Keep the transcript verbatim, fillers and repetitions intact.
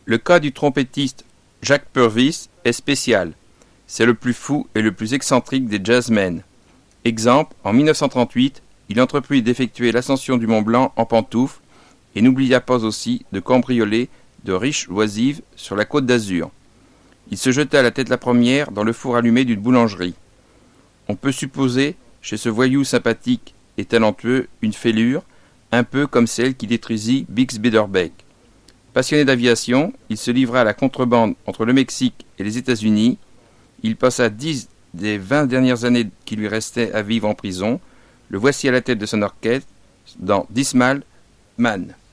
Le cas du trompettiste Jack Purvis est spécial. C'est le plus fou et le plus excentrique des jazzmen. Exemple, en mille neuf cent trente-huit, il entreprit d'effectuer l'ascension du Mont Blanc en pantoufles et n'oublia pas aussi de cambrioler de riches oisives sur la côte d'Azur. Il se jeta la tête la première dans le four allumé d'une boulangerie. On peut supposer, chez ce voyou sympathique et talentueux, une fêlure, un peu comme celle qui détruisit Bix Beiderbecke. Passionné d'aviation, il se livra à la contrebande entre le Mexique et les États-Unis. Il passa dix des vingt dernières années qui lui restaient à vivre en prison. Le voici à la tête de son orchestre dans Dismal Man.